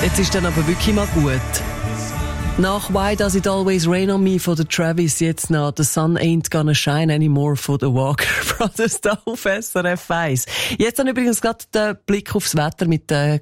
Jetzt ist dann aber wirklich mal gut. Nach Why Does It Always Rain on Me von der Travis, jetzt noch The Sun Ain't Gonna Shine Anymore von The Walker Brothers da auf SRF 1. Jetzt dann übrigens gerade der Blick aufs Wetter mit